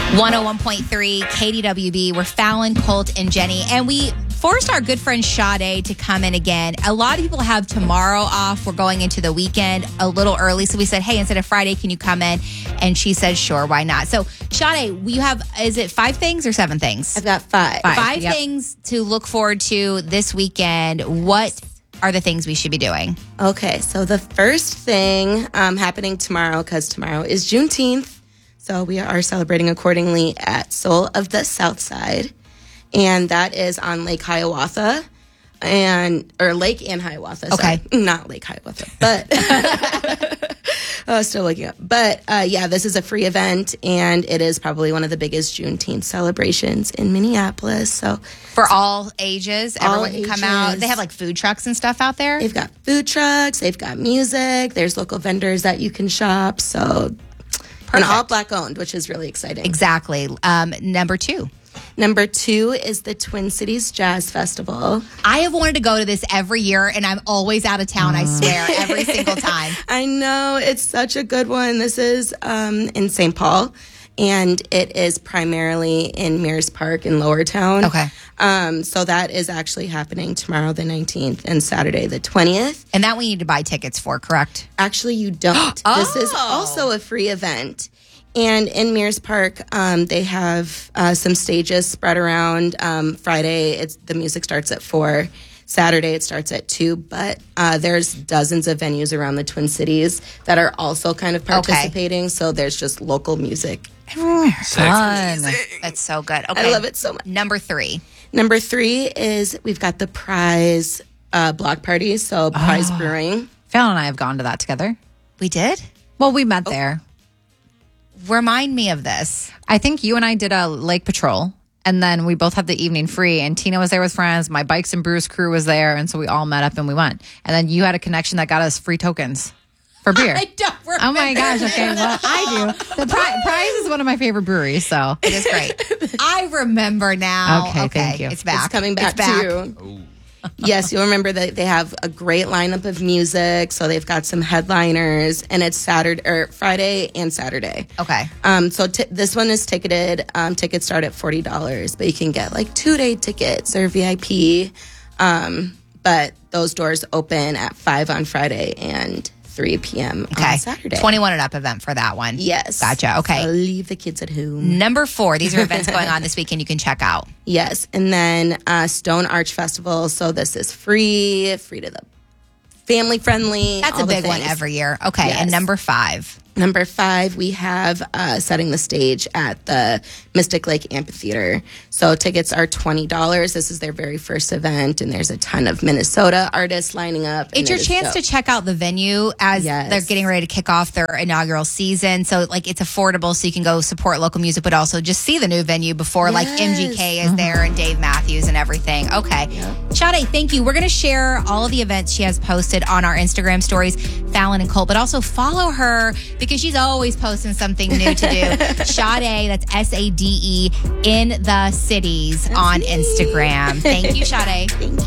101.3 KDWB. We're Fallon, Colt, and Jenny. And we forced our good friend Sade to come in again. A lot of people have tomorrow off. We're going into the weekend a little early. So we said, hey, instead of Friday, can you come in? And she said, sure, why not? So Sade, you have, is it 5 things or 7 things? I've got 5. 5 things to look forward to this weekend. What are the things we should be doing? Okay, so the first thing happening tomorrow, because tomorrow is Juneteenth. So we are celebrating accordingly at Soul of the South Side. And that is on Lake Hiawatha, or Lake and Hiawatha. Sorry. Okay. Not Lake Hiawatha, but still looking up. But yeah, this is a free event, and it is probably one of the biggest Juneteenth celebrations in Minneapolis. So for all ages, everyone can come out. ages. They have like food trucks and stuff out there. They've got food trucks, they've got music, there's local vendors that you can shop. So, and all Black owned, which is really exciting. Exactly. Number 2. Number 2 is the Twin Cities Jazz Festival. I have wanted to go to this every year, and I'm always out of town, I swear, every single time. I know. It's such a good one. This is in St. Paul, and it is primarily in Mears Park in Lowertown. Okay. So that is actually happening tomorrow, the 19th, and Saturday, the 20th. And that we need to buy tickets for, correct? Actually, you don't. This is also a free event. And in Mears Park, they have some stages spread around. Friday, the music starts at 4. Saturday, it starts at 2. But there's dozens of venues around the Twin Cities that are also kind of participating. Okay. So there's just local music. Fun. That's so good. Okay. I love it so much. Number 3. Number 3 is we've got the Prize block party. So Prize Brewing. Fallon and I have gone to that together. We did? Well, we met there. Remind me of this. I think you and I did a lake patrol, and then we both had the evening free, and Tina was there with friends. My Bikes and Brews crew was there, and so we all met up and we went. And then you had a connection that got us free tokens for beer. I don't remember. Oh my gosh, okay, well, I do. The Prize is one of my favorite breweries, so. It is great. I remember now. Okay, thank you. It's back. It's coming back, too. Oh. Yes, you'll remember that they have a great lineup of music. So they've got some headliners, and it's Friday and Saturday. Okay. So this one is ticketed. Tickets start at $40, but you can get like 2-day tickets or VIP. But those doors open at 5 on Friday and 3 p.m. on Saturday. 21 and up event for that one. Yes. Gotcha. Okay. So leave the kids at home. Number 4. These are events going on this weekend you can check out. Yes. And then Stone Arch Festival. So this is free to the family friendly. That's a big one every year. Okay. Yes. And number 5. Number 5, we have setting the stage at the Mystic Lake Amphitheater. So tickets are $20. This is their very first event, and there's a ton of Minnesota artists lining up. It's your chance to check out the venue as they're getting ready to kick off their inaugural season. So, like, it's affordable, so you can go support local music, but also just see the new venue before, like, MGK is there and Dave Matthews and everything. Okay. Yep. Sade, thank you. We're going to share all of the events she has posted on our Instagram stories, Fallon and Colt, but also follow her because she's always posting something new to do. Sade, that's SADE, in the cities on Instagram. Thank you, Sade. Thank you.